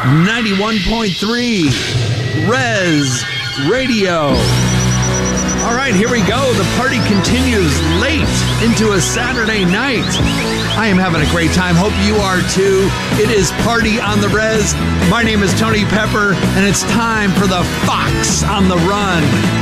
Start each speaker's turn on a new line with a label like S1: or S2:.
S1: 91.3 Res Radio. All right, here we go. The party continues late into a Saturday night. I am having a great time. Hope you are too. It is Party on the Res. My name is Tony Pepper, and it's time for the Fox on the Run.